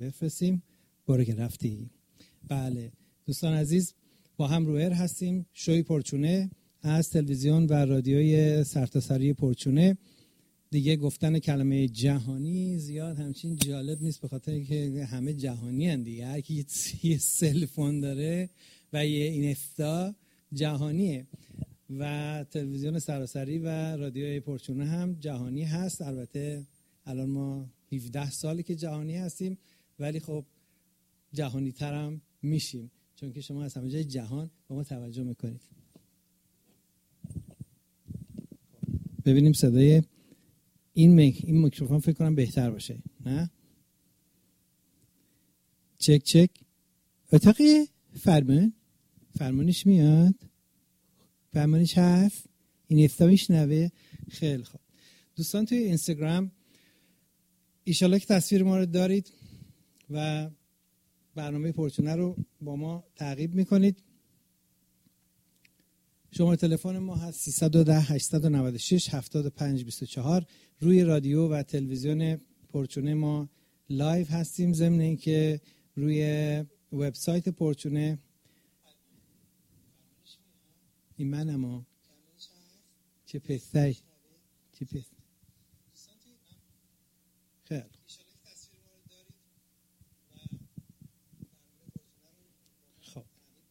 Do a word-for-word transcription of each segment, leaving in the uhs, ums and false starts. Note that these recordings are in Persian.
بفرستیم. برو که رفتی. بله دوستان عزیز، با هم رو ایر هستیم. شوی پرچونه از تلویزیون و رادیوی سرتاسری پرچونه. دیگه گفتن کلمه جهانی زیاد همچین جالب نیست، به خاطر که همه جهانی هستند دیگه. هر کی یه سلفون داره و یه اینستا جهانیه و تلویزیون سراسری و رادیوی پرچونه هم جهانی هست. البته الان ما هفده سالی که جهانی هستیم، ولی خب جهانی تر هم میشیم چون که شما از همه جای جهان با ما توجه میکنید. ببینیم صدای این میک این میکروفون فکر کنم بهتر باشه. نه چک چک. اتاقی فرمان فرمانش میاد، فرمانش هست، این استا میشنوه. خیلی خوب دوستان، توی اینستاگرام ایشالله که تصویر ما رو دارید و برنامه پرچونه رو با ما تعقیب میکنید. شماره تلفن ما هست سیصد و ده هشتصد و نود و شش هفتاد و پنج بیست و چهار. روی رادیو و تلویزیون پرچونه ما لایو هستیم، ضمن اینکه روی وبسایت پرچونه. این منم ها چه پستای چه پست. خیلی خب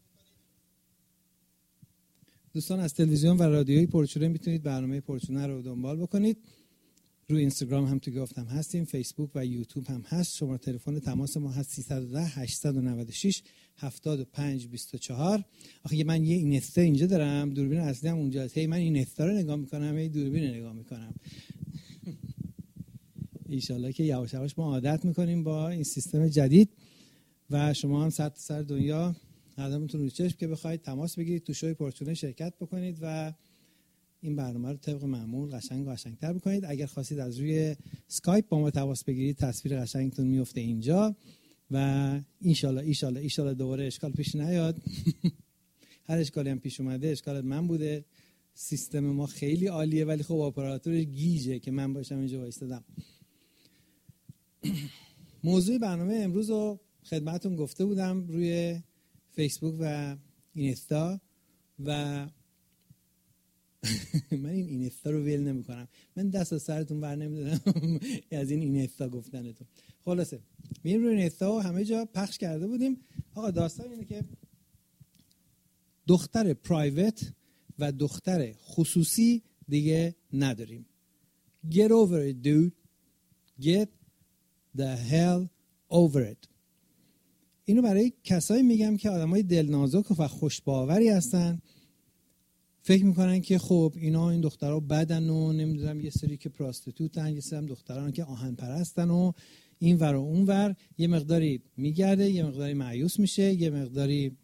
دوستان، از تلویزیون و رادیوی پرچونه میتونید برنامه پرچونه رو دنبال بکنید. روی اینستاگرام هم تو گفتم هستیم، فیسبوک و یوتیوب هم هست. شماره تلفن تماس ما هست سیصد و ده هشتصد و نود و شش هفتاد و پنج بیست و چهار. آخه من یه اینستا اینجا دارم، دوربین اصلی هم اونجاست. هی من این اینستا رو نگاه میکنم، هی دوربین رو نگاه میکنم. ان شاءالله که یواش یواش ما عادت میکنیم با این سیستم جدید و شما هم سر سر دنیا قدمتون رو چشم که بخواید تماس بگیرید، تو شوی پرچونه شرکت بکنید و این برنامه رو طبق معمول قشنگ و قشنگتر بکنید. اگر خواستید از روی اسکایپ با ما تماس بگیرید، تصویر قشنگتون میفته اینجا و ان شاءالله ان شاءالله ان شاءالله دوباره اشکال پیش نیاد. هر اشکالی هم پیش اومده اشکال من بوده. سیستم ما خیلی عالیه ولی خب اپراتور گیجه که من باشم اینجا وایسادم. موضوع برنامه امروز رو خدمتتون گفته بودم روی فیسبوک و اینستا و من این اینستا رو ول نمی کنم. من دست از سرتون بر نمیدونم از این اینستا گفتنتون. خلاصه میریم روی اینستا و همه جا پخش کرده بودیم. آقا داستان اینه که دختر پرایوت و دختر خصوصی دیگه نداریم. Get over it dude. Get the hell over it. اینو برای کسایی میگم که آدمای دلنازک و خوشباوری هستن، فکر میکنن که خب اینا این دخترها بدن و نمیدونم یه سری که پراستیتوتن، یه سری هم دختران که آهن پرستن و این ور و اون ور. یه مقداری میگرده، یه مقداری مایوس میشه، یه مقداری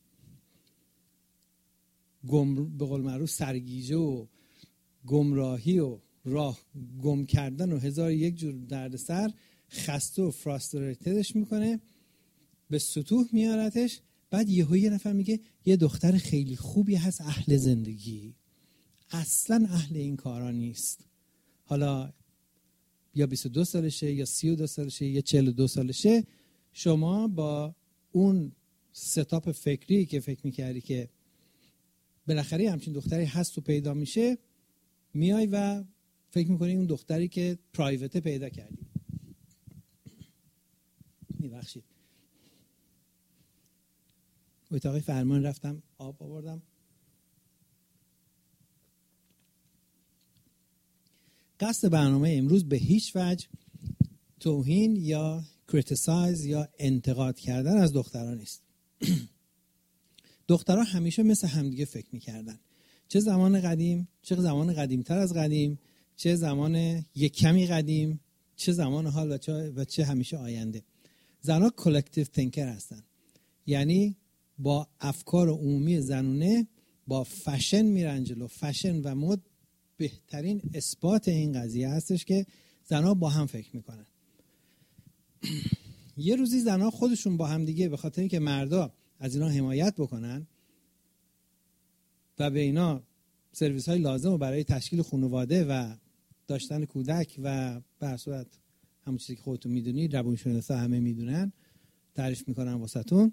گم به قول معروف سرگیجه و گمراهی و راه گم کردن و هزار یک جور دردسر، خسته و فراستریتدش میکنه، به سطوح میارتش. بعد یهو یه نفر میگه یه دختر خیلی خوبی هست، اهل زندگی، اصلا اهل این کارا نیست. حالا یا بیست و دو سالشه یا سی و دو سالشه یا چهل و دو سالشه، شما با اون ستاپ فکری که فکر میکردی که بالاخره همچین دختری هست و پیدا میشه، میای و فکر میکنی اون دختری که پرایوت پیدا کردی. میبخشید اتاق فرمان رفتم آب آوردم. قصد برنامه امروز به هیچ وجه توهین یا کریتیسایز یا انتقاد کردن از دختران نیست. دخترها همیشه مثل همدیگه فکر میکردن، چه زمان قدیم، چه زمان قدیمتر از قدیم، چه زمان یک کمی قدیم، چه زمان حال و چه, و چه همیشه آینده. زنها کلکتیو تینکر هستن، یعنی با افکار عمومی زنونه با فشن میرن جلو. فشن و مد بهترین اثبات این قضیه هستش که زنها با هم فکر میکنن. یه روزی زنها خودشون با هم دیگه به خاطر اینکه مردا از اینا حمایت بکنن و به اینا سرویس های لازم و برای تشکیل خانواده و داشتن کودک و به هر صورت همون چیزی که خودتون میدونید، روانشناسا همه میدونن، تعریف میکنم واسهتون.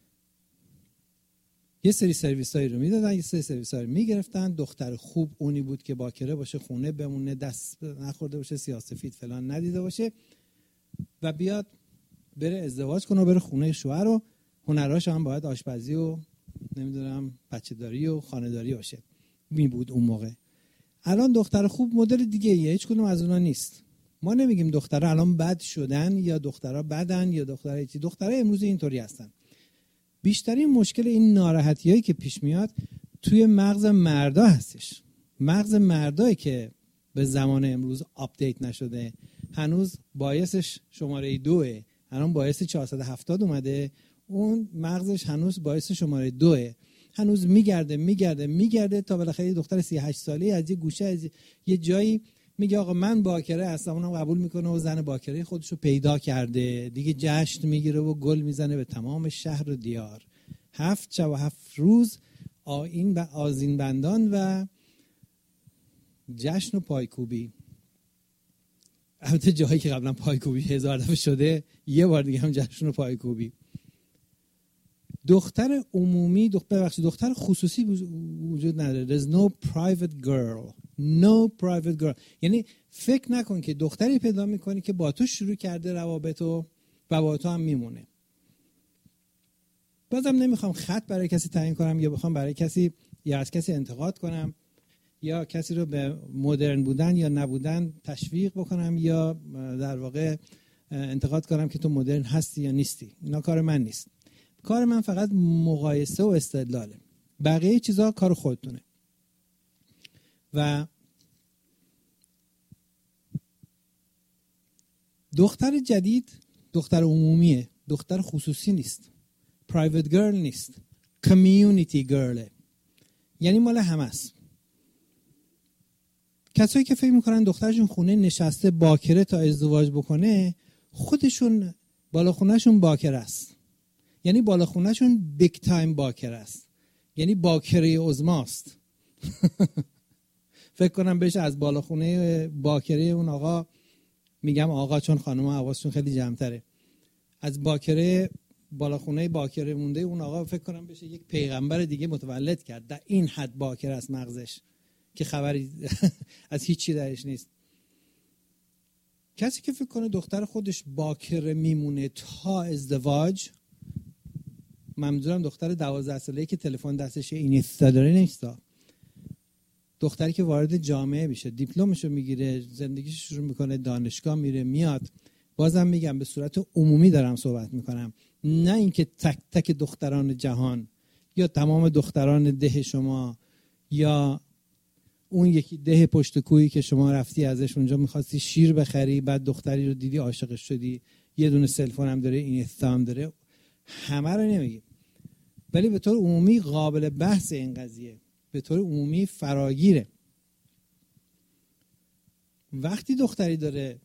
یه سری سرویسایی رو میدادن، یه سری سرویسایی رو میگرفتن. دختر خوب اونی بود که باکره باشه، خونه بمونه، دست نخورده باشه، سیاه‌سفید فلان ندیده باشه و بیاد بره ازدواج کنه و بره خونه شوهر و هنراش هم باید آشپزی و نمیدونم بچه‌داری و خانه‌داری باشه. می بود اون موقع. الان دختر خوب مدل دیگه ایه، هیچ کدوم از اونها نیست. ما نمیگیم دخترها الان بد شدن یا دخترها بدن یا دخترها چی. دخترها امروز اینطوری هستن. بیشترین مشکل این ناراحتیایی که پیش میاد توی مغز مردا هستش. مغز مردایی که به زمان امروز آپدیت نشده، هنوز بایسش شماره دوه، الان بایس چهارصد و هفتاد اومده، اون مغزش هنوز بایس شماره دوه، هنوز میگرده میگرده میگرده تا بالاخره یه دختر سی و هشت ساله از یه گوشه از یه جایی میگه آقا من باکره هستم، اونم قبول میکنه و زن باکره خودشو پیدا کرده دیگه، جشن میگیره و گل میزنه به تمام شهر و دیار. هفت شب و هفت روز آیین و آذین بندان و جشن و پایکوبی. البته جایی که قبلا پایکوبی هزار دفعه شده، یه بار دیگه هم جشن و پایکوبی. دختر عمومی، دختر بخشی دختر خصوصی وجود نداره. There's no private girl. No private girl. یعنی فکر نکن که دختری پیدا میکنی که با تو شروع کرده روابطو و با تو هم میمونه. بازم نمیخوام خط برای کسی تعیین کنم یا بخوام برای کسی یا از کسی انتقاد کنم یا کسی رو به مدرن بودن یا نبودن تشویق بکنم یا در واقع انتقاد کنم که تو مدرن هستی یا نیستی. اینا کار من نیست. کار من فقط مقایسه و استدلاله. بقیه چیزا کار خودتونه. و دختر جدید دختر عمومیه، دختر خصوصی نیست، پرایوت گرل نیست، کمیونیتی گرله، یعنی مال همه است. کسایی که فکر میکنن دخترشون خونه نشسته باکره تا ازدواج بکنه، خودشون بالا خونهشون باکره است، یعنی بالا خونهشون بیگ تایم باکره است، یعنی باکره عظماست. فکر کنم بهش از بالا خونه باکره اون آقا، میگم آقا چون خانم حواسشون خیلی جمع‌تره، از باکره بالا خونه باکره مونده اون آقا فکر کنم بشه یک پیغمبر دیگه متولد کرد. در این حد باکره است مغزش که خبری از هیچی درش نیست. کسی که فکر کنه دختر خودش باکره میمونه تا ازدواج، منظورم دختر دوازده ساله‌ای که تلفن دستش اینستا داره نیست، دختری که وارد جامعه میشه، دیپلمشو میگیره، زندگیش شروع میکنه، دانشگاه میره میاد. بازم میگم به صورت عمومی دارم صحبت میکنم، نه اینکه تک تک دختران جهان یا تمام دختران ده شما یا اون یکی ده پشت کویی که شما رفتی ازش اونجا میخواستی شیر بخری، بعد دختری رو دیدی عاشقش شدی، یه دونه سلفون هم داره، این هم داره، همه رو نمیگیم، ولی به طور عمومی قابل بحث این قضیه، به طور عمومی فراگیره. وقتی دختری داره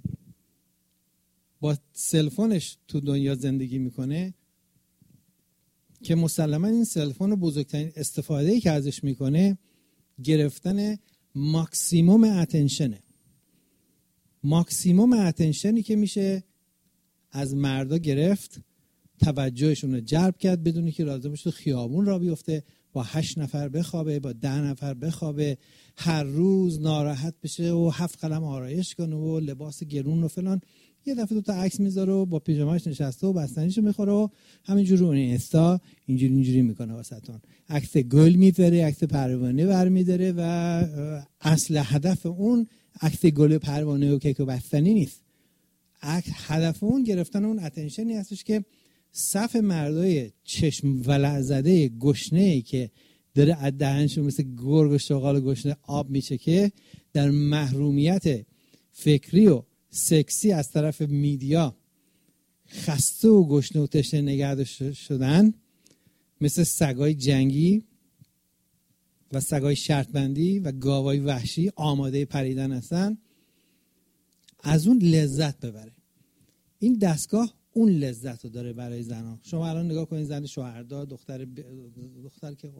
با سلفونش تو دنیا زندگی میکنه که مسلما این سلفون رو بزرگترین استفاده‌ای که ازش میکنه گرفتن ماکسیموم اتنشنه. ماکسیموم اتنشنی که میشه از مردا گرفت، توجهشون رو جلب کرد بدون که لازم باشه خیابون را بیفته، با هشت نفر بخوابه، با ده نفر بخوابه، هر روز ناراحت بشه و هفت قلم آرایش کنه و لباس گرون و فلان، یه دفعه دو تا عکس میذاره و با پیژامه‌اش نشسته و بستنیشو میخوره و همینجوری اون اینستا اینجوری اینجوری میکنه واسهتون، عکس گل میذاره، عکس پروانه برمی‌داره و اصل هدف اون عکس گل پروانه و کیک و بستنی نیست. هدف اون گرفتن اون اتنشنی هستش که صف مردای چشم ولع زده گشنه‌ای که داره از دهنشون مثل گرگ و شغال گشنه آب میچکه، در محرومیت فکری و سکسی از طرف میدیا خسته و گشنه و تشنه نگه شدن، مثل سگای جنگی و سگای شرط بندی و گاوای وحشی آماده پریدن هستن، از اون لذت ببره. این دستگاه اون لذت رو داره برای زنها. شما الان نگاه کنید، زن شوهردار، دختر ب... دختر که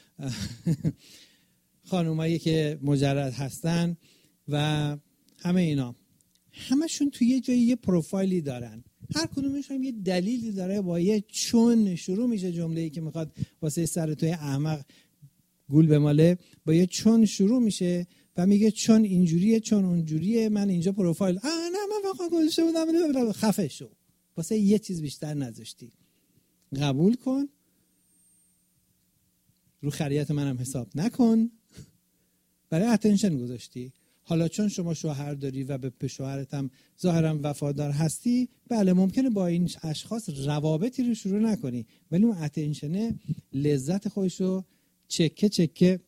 خانومایی که مجرد هستن و همه اینا، همشون توی یه جایی یه پروفایلی دارن. هر کدومش هم یه دلیلی داره، با یه چون شروع میشه جمله‌ای که میخواد واسه سر توی احمق گول بماله، با یه چون شروع میشه و میگه چون اینجوریه چون اونجوریه، من اینجا پروفایل آ نه من واقعا گذاشته بودم، خفه شو، واسه یه چیز بیشتر نذاشتی، قبول کن، رو خریت منم حساب نکن، برای اتنشن گذاشتی. حالا چون شما شوهر داری و به شوهرت هم ظاهرا وفادار هستی، بله ممکنه با این اشخاص روابطی رو شروع نکنی، ولی اون اتنشنه لذت خودشو چکه چکه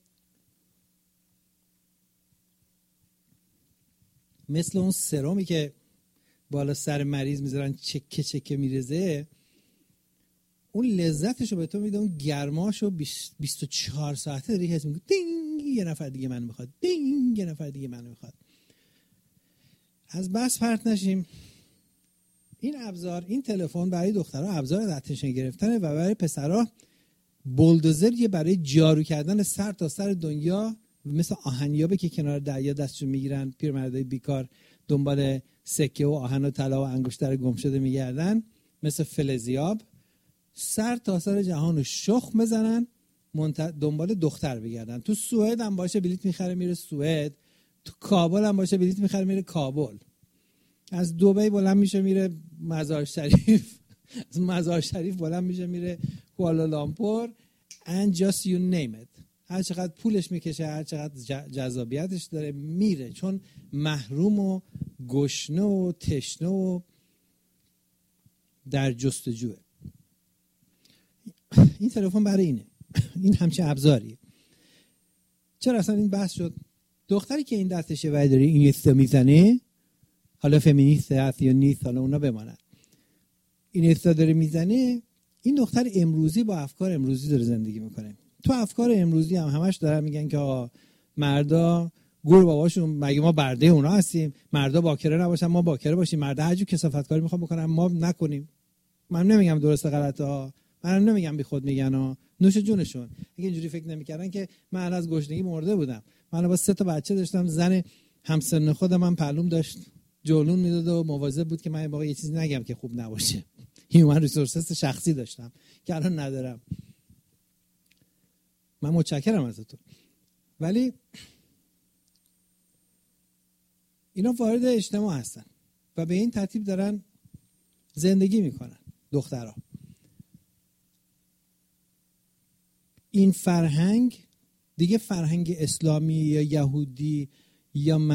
مثل اون سرمی که بالا سر مریض میذارن چکه چکه میرزه، اون لذتشو به تو میده، اون گرماشو بیست و چهار ساعته داری حس میکنی دینگ یه نفر دیگه منو میخواد، دینگ یه نفر دیگه منو میخواد. از بس پرت نشیم. این ابزار، این تلفن برای دخترها ابزار اتنشن گرفتنه و برای پسرها بولدوزریه برای جارو کردن سر تا سر دنیا، مثل آهنیابه که کنار دریا دستشون میگیرن، پیرمردای بیکار دنبال سکه و آهن و طلا و انگشتر گم شده میگردن، مثل فلزیاب سر تا سر جهان رو شخ بزنن، دنبال دختر بگردن. تو سوئد هم باشه بلیت میخره میره سوئد، تو کابل هم باشه بلیت میخره میره کابل، از دبی بلند میشه میره مزار شریف، از مزار شریف بلند میشه میره کوالالامپور and just you name it. هر چقدر پولش میکشه، هر چقدر جذابیتش داره میره، چون محروم و گشنه و تشنه و در جستجوه. این تلفن برای اینه. این همچه ابزاریه. چرا اصلا این بحث شد؟ دختری که این دستشه و داره این یستا میزنه، حالا فمینیست هست یا نیست، حالا اونا بمانن، این یستا داره میزنه، این دختر امروزی با افکار امروزی داره زندگی میکنه. تو افکار امروزی هم همش دارن میگن که مردا گور باباشون، مگه ما برده اونا هستیم؟ مردا باکره نباشن ما باکره باشیم، مردا هر جو کثافتکاری میخوام بکنن ما نکنیم. من نمیگم درست غلطه ها، من نمیگم بی خود میگن ها، نوش جونشون. اگه اینجوری فکر نمیکردن که من از گشنگی مرده بودم. من با سه تا بچه داشتم، زن همسن خودم من پلوم داشت جولون میداد و مواظب بود که من واقعا یه چیزی نگم که خوب نباشه. هیومن ریسورسز شخصی داشتم که الان ندارم. من متشکرم ازتون. ولی اینا وارد اجتماع هستن و به این ترتیب دارن زندگی میکنن دخترها. این فرهنگ دیگه فرهنگ اسلامی یا یهودی یا